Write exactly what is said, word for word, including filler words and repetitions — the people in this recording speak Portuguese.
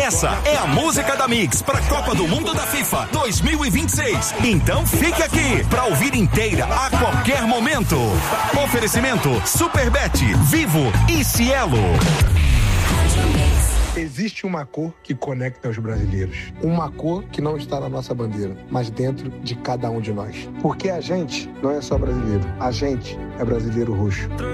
Essa é a música da Mix para a Copa do Mundo da FIFA dois mil e vinte e seis. Então fique aqui para ouvir inteira a qualquer momento. Oferecimento Superbet, Vivo e Cielo. Existe uma cor que conecta os brasileiros. Uma cor que não está na nossa bandeira, mas dentro de cada um de nós. Porque a gente não é só brasileiro. A gente é brasileiro roxo.